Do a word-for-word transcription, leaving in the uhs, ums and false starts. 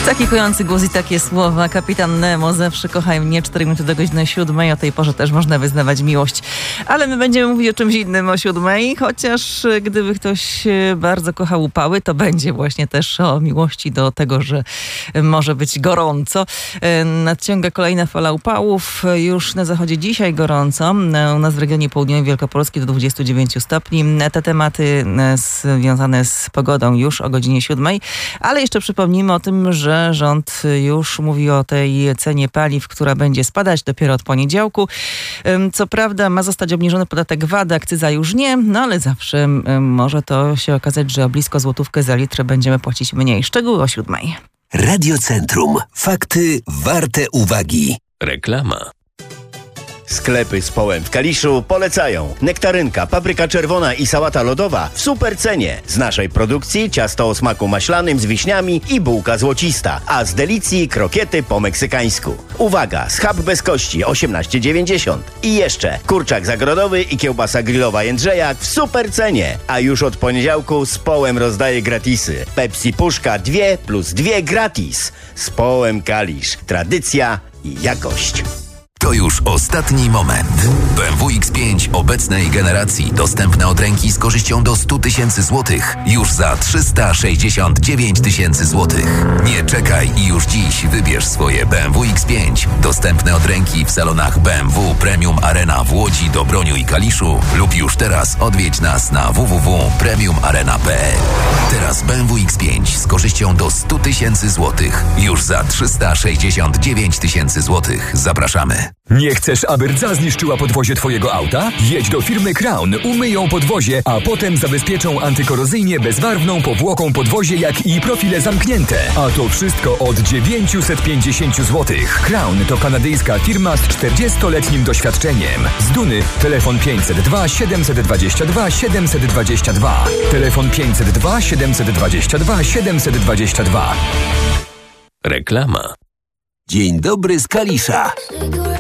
Taki kojący głos i takie słowa. Kapitan Nemo, zawsze kochaj mnie. cztery minuty do godziny siódmej. O tej porze też można wyznawać miłość. Ale my będziemy mówić o czymś innym o siódmej. Chociaż gdyby ktoś bardzo kochał upały, to będzie właśnie też o miłości do tego, że może być gorąco. Nadciąga kolejna fala upałów. Już na zachodzie dzisiaj gorąco. U nas w regionie południowym Wielkopolski do dwudziestu dziewięciu stopni. Te tematy związane z pogodą już o godzinie siódmej. Ale jeszcze przypomnijmy o tym, że rząd już mówi o tej cenie paliw, która będzie spadać dopiero od poniedziałku. Co prawda ma zostać obniżony podatek V A D, akcyza już nie, no ale zawsze może to się okazać, że o blisko złotówkę za litr będziemy płacić mniej. Szczegóły o siódmej. Radiocentrum. Fakty warte uwagi. Reklama. Sklepy z Połem w Kaliszu polecają. Nektarynka, papryka czerwona i sałata lodowa w super cenie. Z naszej produkcji ciasto o smaku maślanym z wiśniami i bułka złocista, a z Delicji krokiety po meksykańsku. Uwaga, schab bez kości osiemnaście dziewięćdziesiąt. I jeszcze kurczak zagrodowy i kiełbasa grillowa Jędrzejak w super cenie. A już od poniedziałku z Połem rozdaje gratisy. Pepsi Puszka dwie plus dwie gratis. Z Połem Kalisz. Tradycja i jakość. To już ostatni moment. B M W X pięć obecnej generacji dostępne od ręki z korzyścią do stu tysięcy złotych już za trzysta sześćdziesiąt dziewięć tysięcy złotych. Nie czekaj i już dziś wybierz swoje B M W X pięć dostępne od ręki w salonach B M W Premium Arena w Łodzi, Dobroniu i Kaliszu lub już teraz odwiedź nas na w w w kropka premium arena kropka p l. Teraz B M W X pięć z korzyścią do stu tysięcy złotych już za trzysta sześćdziesiąt dziewięć tysięcy złotych. Zapraszamy. Nie chcesz, aby rdza zniszczyła podwozie twojego auta? Jedź do firmy Crown, umyją podwozie, a potem zabezpieczą antykorozyjnie bezbarwną powłoką podwozie, jak i profile zamknięte. A to wszystko od dziewięćset pięćdziesiąt złotych. Crown to kanadyjska firma z czterdziestoletnim doświadczeniem. Z Duny telefon pięćset dwa siedemset dwadzieścia dwa siedemset dwadzieścia dwa. Telefon pięćset dwa siedemset dwadzieścia dwa siedemset dwadzieścia dwa. Reklama. Dzień dobry z Kalisza.